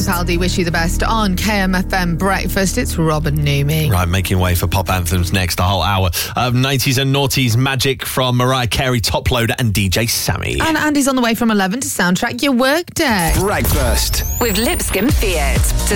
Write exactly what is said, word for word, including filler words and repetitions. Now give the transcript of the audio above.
Capaldi, Wish You the Best on K M F M Breakfast. It's Robin Newmy. Right, making way for pop anthems next, a whole hour of nineties and noughties magic from Mariah Carey, Top Loader and D J Sammy. And Andy's on the way from eleven to soundtrack your workday. Breakfast with Lipscomb Fiat. To